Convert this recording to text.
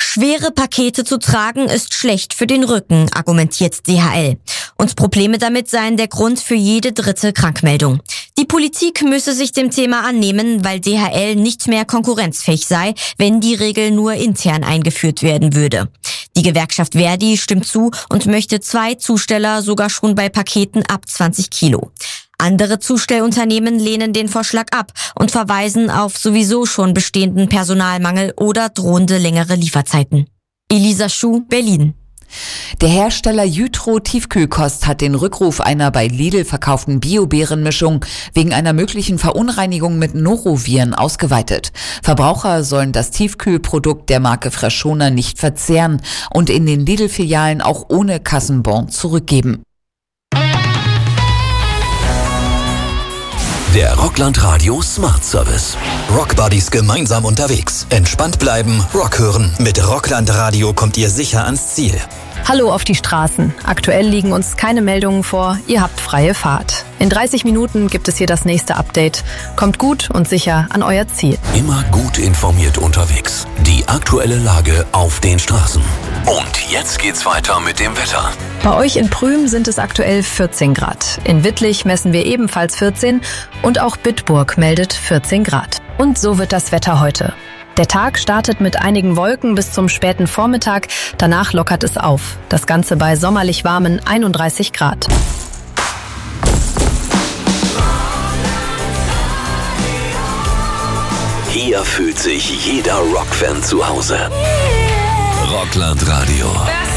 Schwere Pakete zu tragen ist schlecht für den Rücken, argumentiert DHL. Und Probleme damit seien der Grund für jede dritte Krankmeldung. Die Politik müsse sich dem Thema annehmen, weil DHL nicht mehr konkurrenzfähig sei, wenn die Regel nur intern eingeführt werden würde. Die Gewerkschaft Verdi stimmt zu und möchte 2 Zusteller sogar schon bei Paketen ab 20 Kilo. Andere Zustellunternehmen lehnen den Vorschlag ab und verweisen auf sowieso schon bestehenden Personalmangel oder drohende längere Lieferzeiten. Elisa Schuh, Berlin. Der Hersteller Jytro Tiefkühlkost hat den Rückruf einer bei Lidl verkauften Bio-Beerenmischung wegen einer möglichen Verunreinigung mit Noroviren ausgeweitet. Verbraucher sollen das Tiefkühlprodukt der Marke Freshona nicht verzehren und in den Lidl-Filialen auch ohne Kassenbon zurückgeben. Der Rockland Radio Smart Service. Rockbuddies gemeinsam unterwegs. Entspannt bleiben, Rock hören. Mit Rockland Radio kommt ihr sicher ans Ziel. Hallo auf die Straßen. Aktuell liegen uns keine Meldungen vor. Ihr habt freie Fahrt. In 30 Minuten gibt es hier das nächste Update. Kommt gut und sicher an euer Ziel. Immer gut informiert unterwegs. Die aktuelle Lage auf den Straßen. Und jetzt geht's weiter mit dem Wetter. Bei euch in Prüm sind es aktuell 14 Grad. In Wittlich messen wir ebenfalls 14 und auch Bitburg meldet 14 Grad. Und so wird das Wetter heute. Der Tag startet mit einigen Wolken bis zum späten Vormittag. Danach lockert es auf. Das Ganze bei sommerlich warmen 31 Grad. Hier fühlt sich jeder Rockfan zu Hause. Rockland Radio.